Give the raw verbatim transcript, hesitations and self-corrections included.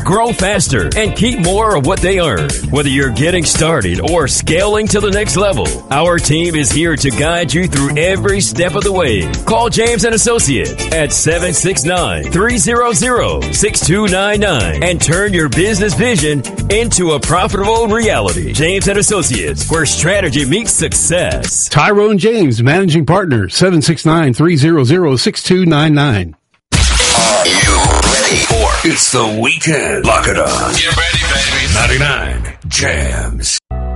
grow faster, and keep more of what they earn. Whether you're getting started or scaling to the next level, our team is here to guide you through every step of the way. Call James and Associates at seven six nine, three hundred, six two nine nine and turn your business vision into a profitable reality. James and Associates, where strategy meets success. Tyrone James, Managing Partner, seven six nine, three hundred, six two nine nine. Are you ready for It's the weekend. Lock it on. Get ready, baby. ninety-nine Jams.